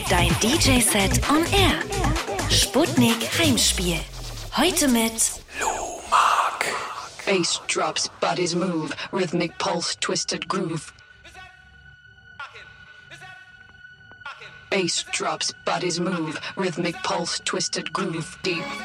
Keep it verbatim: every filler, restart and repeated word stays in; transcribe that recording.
Dein D J-Set on Air. Sputnik Heimspiel. Heute mit Lou Mark. Bass drops, bodies move, rhythmic pulse, twisted groove. Bass drops, bodies move, rhythmic pulse, twisted groove. Deep